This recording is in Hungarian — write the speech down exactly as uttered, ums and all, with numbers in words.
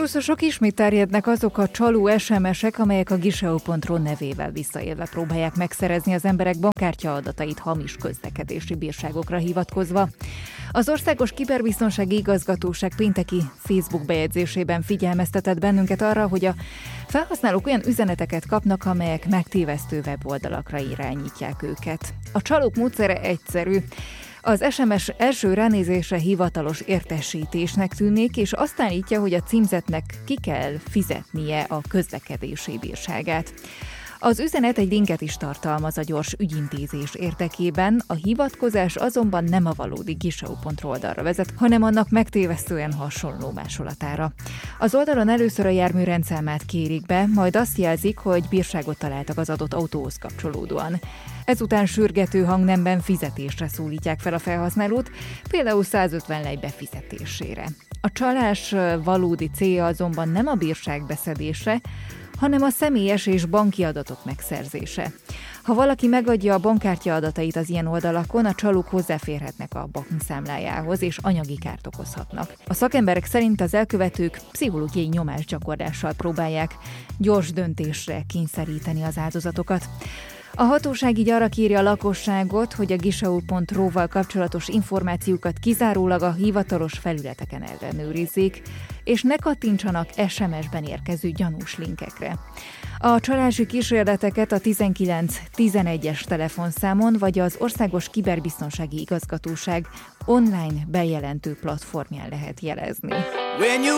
Vírusosok ismét terjednek azok a csaló es em esek, amelyek a giseo pont ro nevével visszaélve próbálják megszerezni az emberek bankkártya adatait hamis közlekedési bírságokra hivatkozva. Az Országos Kiberbiztonsági Igazgatóság pénteki Facebook bejegyzésében figyelmeztetett bennünket arra, hogy a felhasználók olyan üzeneteket kapnak, amelyek megtévesztő weboldalakra irányítják őket. A csalók módszere egyszerű. Az es em es első ránézésre hivatalos értesítésnek tűnik, és azt állítja, hogy a címzetnek ki kell fizetnie a közlekedési bírságát. Az üzenet egy linket is tartalmaz a gyors ügyintézés érdekében, a hivatkozás azonban nem a valódi giseo pont ro oldalra vezet, hanem annak megtévesztően hasonló másolatára. Az oldalon először a jármű rendszámát kérik be, majd azt jelzik, hogy bírságot találtak az adott autóhoz kapcsolódóan. Ezután sürgető hangnemben fizetésre szólítják fel a felhasználót, például százötven lej befizetésére. A csalás valódi célja azonban nem a bírság beszedése, hanem a személyes és banki adatok megszerzése. Ha valaki megadja a bankkártya adatait az ilyen oldalakon, a csalók hozzáférhetnek a bankszámlájához, és anyagi kárt okozhatnak. A szakemberek szerint az elkövetők pszichológiai nyomásgyakorlással próbálják gyors döntésre kényszeríteni az áldozatokat. A hatóság így arra kéri a lakosságot, hogy a giseo pont ro-val kapcsolatos információkat kizárólag a hivatalos felületeken ellenőrizzék, és ne kattintsanak es em es-ben érkező gyanús linkekre. A csalási kísérleteket a tizenkilenc tizenegyes telefonszámon vagy az Országos Kiberbiztonsági Igazgatóság online bejelentő platformján lehet jelezni.